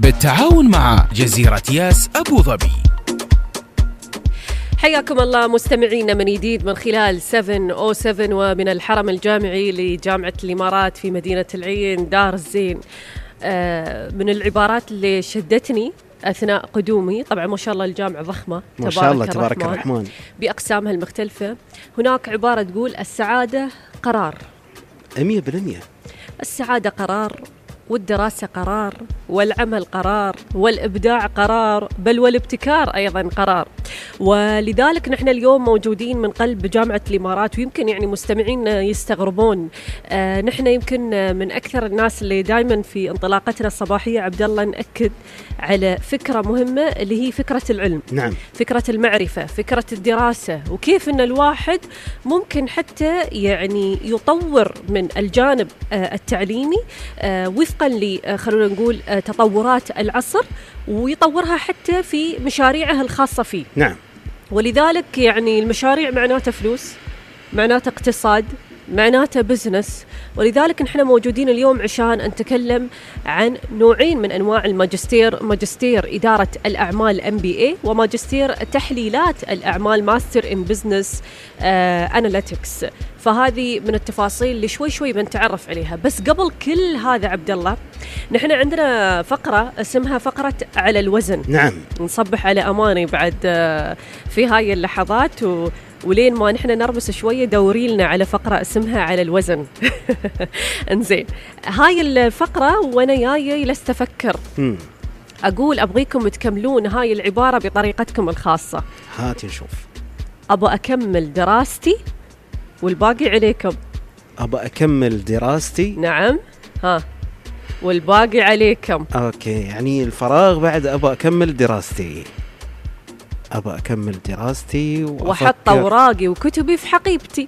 بالتعاون مع جزيرة ياس أبو ظبي. حياكم الله مستمعينا من جديد من خلال 707 ومن الحرم الجامعي لجامعة الإمارات في مدينة العين دار الزين. من العبارات اللي شدتني أثناء قدومي، طبعا ما شاء الله الجامعة ضخمة ما شاء الله تبارك الرحمن بأقسامها المختلفة. هناك عبارة تقول السعادة قرار 100%. السعادة قرار، والدراسة قرار، والعمل قرار، والإبداع قرار، بل والابتكار أيضا قرار. ولذلك نحن اليوم موجودين من قلب جامعة الإمارات، ويمكن يعني مستمعين يستغربون. نحن يمكن من أكثر الناس اللي دائما في انطلاقتنا الصباحية عبد الله نأكد على فكرة مهمة اللي هي فكرة العلم. نعم. فكرة المعرفة، فكرة الدراسة، وكيف أن الواحد ممكن حتى يعني يطور من الجانب التعليمي وفقا خلونا نقول تطورات العصر، ويطورها حتى في مشاريعه الخاصة فيه. نعم. ولذلك يعني المشاريع معناته فلوس، معناته اقتصاد، معناته بزنس. ولذلك نحن موجودين اليوم عشان نتكلم عن نوعين من أنواع الماجستير: ماجستير إدارة الأعمال MBA، وماجستير تحليلات الأعمال ماستر إن بزنس أناليتكس. فهذه من التفاصيل اللي شوي شوي بنتعرف عليها. بس قبل كل هذا عبد الله، نحن عندنا فقرة اسمها فقرة على الوزن. نعم. نصبح على أماني بعد في هاي اللحظات ولين ما نحن نربس شوية دوري لنا على فقرة اسمها على الوزن. انزين، هاي الفقرة وانا جاي لستفكر اقول ابغيكم تكملون هاي العبارة بطريقتكم الخاصة. هات نشوف. ابغى اكمل دراستي والباقي عليكم. ابغى اكمل دراستي. نعم. ها، والباقي عليكم. اوكي، يعني الفراغ بعد ابغى اكمل دراستي. أبغى أكمل دراستي وأحط أوراقي وكتبي في حقيبتي.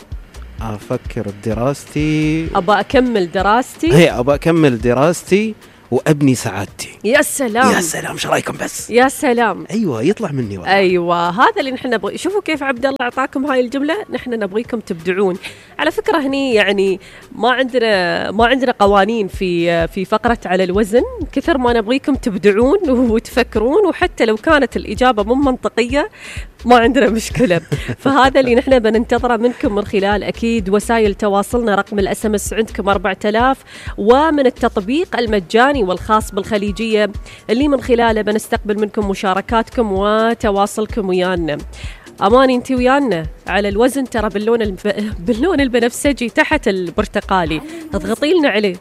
أفكر بدراستي. أبغى أكمل دراستي. هي أبغى أكمل دراستي وأبني سعادتي. يا سلام، يا سلام، شو رأيكم بس؟ يا سلام. أيوة، يطلع مني والله. أيوة، هذا اللي نحن نبغي. شوفوا كيف عبد الله أعطاكم هاي الجملة، نحن نبغيكم تبدعون. على فكرة هني يعني ما عندنا قوانين في فقرة على الوزن، كثر ما نبغيكم تبدعون وتفكرون، وحتى لو كانت الإجابة مو منطقية ما عندنا مشكلة. فهذا اللي نحن بننتظره منكم من خلال أكيد وسائل تواصلنا. رقم الSMS عندكم 4000، ومن التطبيق المجاني والخاص بالخليجية اللي من خلاله بنستقبل منكم مشاركاتكم وتواصلكم ويانا. أماني انتي ويانا على الوزن ترى باللون البنفسجي تحت البرتقالي، اضغطي لنا عليه.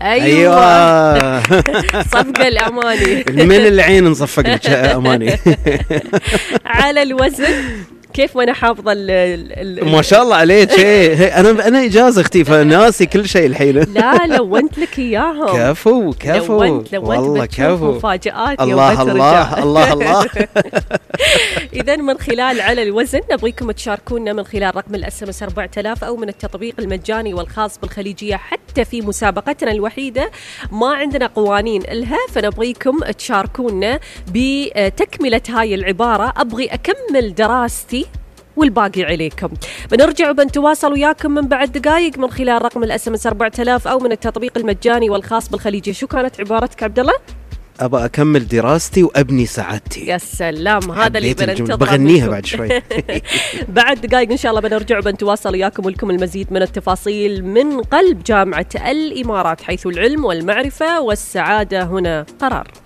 أيوة. صفقة الأماني من العين نصفق لك أماني. على الوزن كيف وانا حافظه ما شاء الله عليك. انا اجازه اختي فناسي كل شيء الحين. لا لونت لك اياهم. كفو والله كفو. مفاجآت. الله الله الله الله. اذا من خلال على الوزن نبغيكم تشاركونا من خلال رقم الSMS 4000 او من التطبيق المجاني والخاص بالخليجيه. حتى في مسابقتنا الوحيده ما عندنا قوانين لها، فنبغيكم تشاركونا بتكمله هاي العباره: ابغي اكمل دراستي والباقي عليكم. بنرجع وبنتواصل وياكم من بعد دقائق من خلال رقم الSMS 4000 أو من التطبيق المجاني والخاص بالخليجية. شو كانت عبارتك عبد الله؟ أبغى أكمل دراستي وأبني سعادتي. يا سلام، هذا اللي بننتظره. بغنيها بعد شوي. بعد دقائق إن شاء الله بنرجع وبنتواصل وياكم ولكم المزيد من التفاصيل من قلب جامعة الإمارات، حيث العلم والمعرفة والسعادة هنا قرار.